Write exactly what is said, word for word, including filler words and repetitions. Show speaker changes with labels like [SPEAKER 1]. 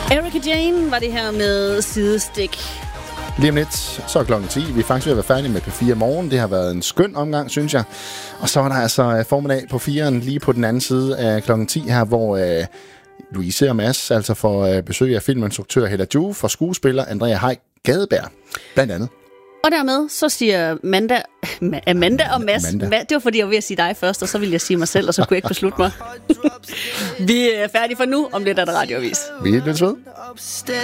[SPEAKER 1] Erika Jane var det her med Sidestik.
[SPEAKER 2] Lige om lidt, så er klokken ti. Vi er faktisk ved at være færdige med P fire morgen. Det har været en skøn omgang, synes jeg. Og så var der altså formiddag på firen lige på den anden side af klokken ti her, hvor øh, Louise og Mads altså får øh, besøg af filminstruktør Hella Joof og skuespiller Andrea Haik Gadeberg, blandt andet.
[SPEAKER 1] Og dermed så siger Amanda, Amanda og Mads,
[SPEAKER 2] Amanda.
[SPEAKER 1] det var fordi jeg var ved at sige dig først, og så ville jeg sige mig selv, og så kunne jeg ikke beslutte mig. Vi er færdige for nu, om lidt er der radioavis.
[SPEAKER 2] Vi er lidt ved.